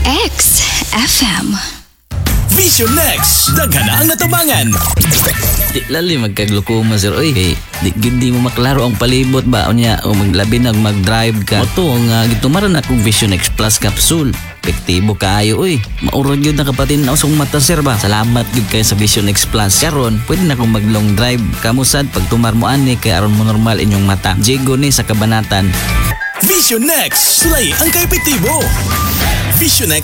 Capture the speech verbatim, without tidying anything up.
X F M. Vision Next, daghan na ang natubangan. Di lali magkaglukuma sir. Oy, hey, di, di mo maklaro ang palibot ba o niya o maglabi na mag-drive ka. O to, nga gitumaran akong Vision X Plus capsule. Epektibo kaayo, oy. Maurag yun na kapatid na usong mata sir ba. Salamat gud kayo sa Vision X Plus. Karon, pwede na akong mag-long drive. Kamusad pag tumar mo ani kay aron mo normal inyong mata. Jego ni sa kabanatan. Vision Next, sulay ang kaepektibo. Vision Next.